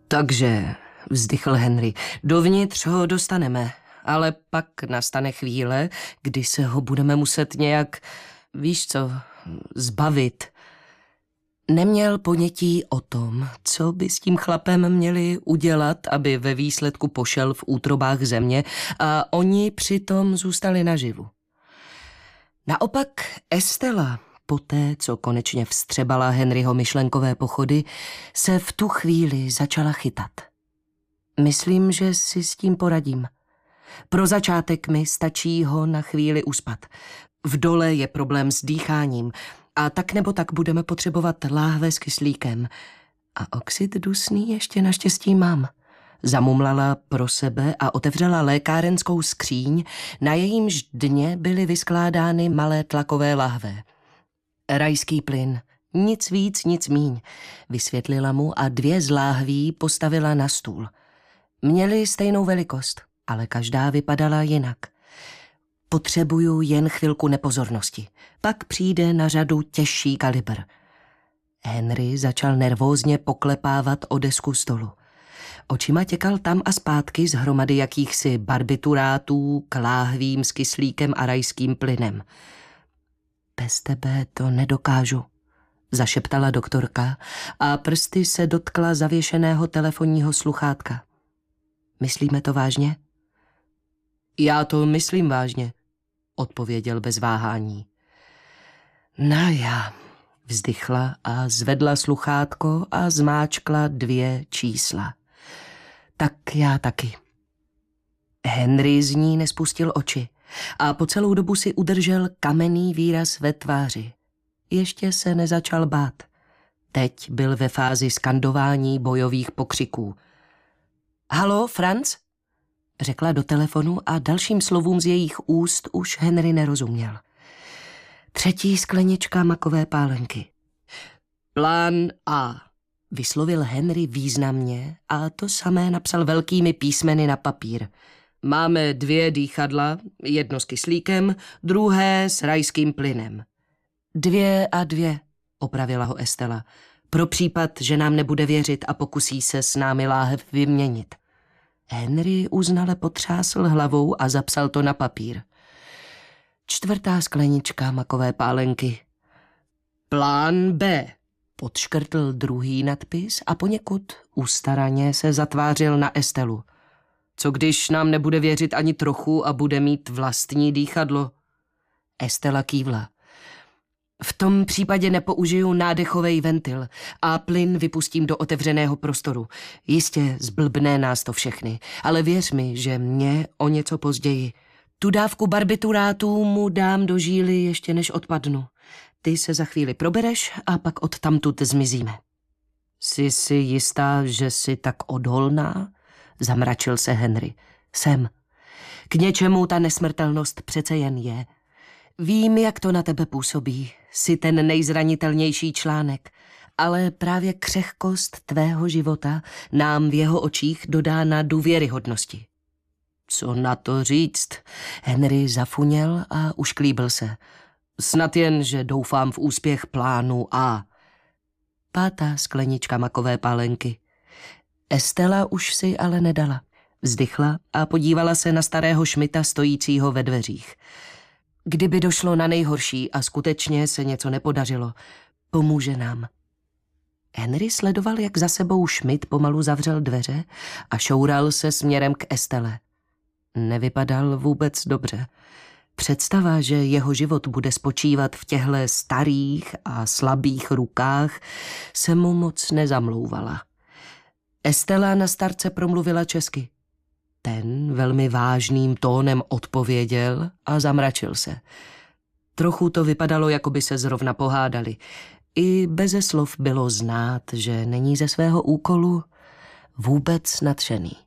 Takže, vzdychl Henry, dovnitř ho dostaneme, ale pak nastane chvíle, kdy se ho budeme muset nějak, víš co, zbavit. Neměl ponětí o tom, co by s tím chlapem měli udělat, aby ve výsledku pošel v útrobách země a oni přitom zůstali naživu. Naopak Estela, poté, co konečně vstřebala Henryho myšlenkové pochody, se v tu chvíli začala chytat. Myslím, že si s tím poradím. Pro začátek mi stačí ho na chvíli uspat. V dole je problém s dýcháním a tak nebo tak budeme potřebovat láhve s kyslíkem. A oxid dusný ještě naštěstí mám. Zamumlala pro sebe a otevřela lékárenskou skříň, na jejímž dně byly vyskládány malé tlakové lahve. Rajský plyn, nic víc, nic míň, vysvětlila mu a 2 z láhví postavila na stůl. Měly stejnou velikost, ale každá vypadala jinak. Potřebuju jen chvilku nepozornosti, pak přijde na řadu těžší kalibr. Henry začal nervózně poklepávat o desku stolu. Očima těkal tam a zpátky z hromady jakýchsi barbiturátů k láhvím s kyslíkem a rajským plynem. Bez tebe to nedokážu, zašeptala doktorka a prsty se dotkla zavěšeného telefonního sluchátka. Myslíme to vážně? Já to myslím vážně, odpověděl bez váhání. No já, vzdychla a zvedla sluchátko a zmáčkla 2 čísla. Tak já taky. Henry z ní nespustil oči a po celou dobu si udržel kamenný výraz ve tváři. Ještě se nezačal bát. Teď byl ve fázi skandování bojových pokřiků. Halo, Franz? Řekla do telefonu a dalším slovům z jejich úst už Henry nerozuměl. 3. sklenička makové pálenky. Plán A, vyslovil Henry významně a to samé napsal velkými písmeny na papír. Máme 2 dýchadla, 1 s kyslíkem, 2 s rajským plynem. 2 a 2, opravila ho Estela, pro případ, že nám nebude věřit a pokusí se s námi láhev vyměnit. Henry uznale potřásl hlavou a zapsal to na papír. 4. sklenička makové pálenky. Plán B, podškrtl druhý nadpis a poněkud ustaraně se zatvářil na Estelu. Co když nám nebude věřit ani trochu a bude mít vlastní dýchadlo? Estela kývla. V tom případě nepoužiju nádechový ventil a plyn vypustím do otevřeného prostoru. Jistě zblbne nás to všechny, ale věř mi, že mě o něco později. Tu dávku barbiturátů mu dám do žíly ještě než odpadnu. Ty se za chvíli probereš a pak odtamtud zmizíme. Jsi si jistá, že jsi tak odolná? Zamračil se Henry. Jsem. K něčemu ta nesmrtelnost přece jen je. Vím, jak to na tebe působí. Jsi ten nejzranitelnější článek, ale právě křehkost tvého života nám v jeho očích dodá na důvěryhodnosti. Co na to říct? Henry zafuněl a ušklíbil se. Snad jen, že doufám v úspěch plánu A. 5. sklenička makové pálenky. Estela už si ale nedala. Vzdychla a podívala se na starého Šmita stojícího ve dveřích. Kdyby došlo na nejhorší a skutečně se něco nepodařilo, pomůže nám. Henry sledoval, jak za sebou Šmit pomalu zavřel dveře a šoural se směrem k Estele. Nevypadal vůbec dobře. Představa, že jeho život bude spočívat v těchto starých a slabých rukách, se mu moc nezamlouvala. Estela na starce promluvila česky. Ten velmi vážným tónem odpověděl a zamračil se. Trochu to vypadalo, jako by se zrovna pohádali. I beze slov bylo znát, že není ze svého úkolu vůbec nadšený.